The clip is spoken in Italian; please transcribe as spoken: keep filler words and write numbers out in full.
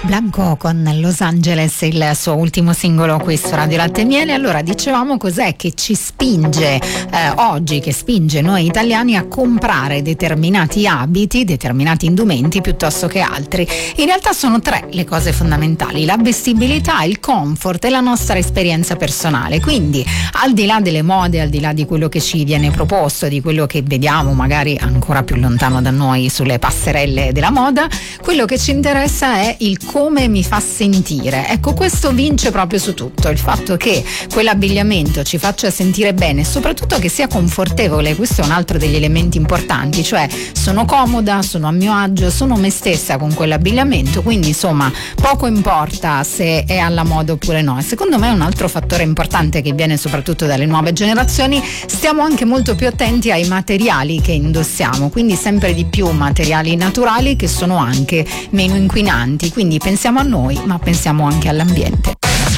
Blanco con Los Angeles, il suo ultimo singolo qui su Radio Latte e Miele. Allora, dicevamo cos'è che ci spinge eh, oggi, che spinge noi italiani a comprare determinati abiti, determinati indumenti piuttosto che altri. In realtà sono tre le cose fondamentali: la vestibilità, il comfort e la nostra esperienza personale. Quindi, al di là delle mode, al di là di quello che ci viene proposto, di quello che vediamo magari ancora più lontano da noi sulle passerelle della moda, quello che ci interessa è il come mi fa sentire. Ecco, questo vince proprio su tutto, il fatto che quell'abbigliamento ci faccia sentire bene e soprattutto che sia confortevole. Questo è un altro degli elementi importanti, cioè sono comoda, sono a mio agio, sono me stessa con quell'abbigliamento, quindi insomma poco importa se è alla moda oppure no. E secondo me un altro fattore importante che viene soprattutto dalle nuove generazioni: stiamo anche molto più attenti ai materiali che indossiamo, quindi sempre di più materiali naturali che sono anche meno inquinanti, quindi pensiamo a noi ma pensiamo anche all'ambiente.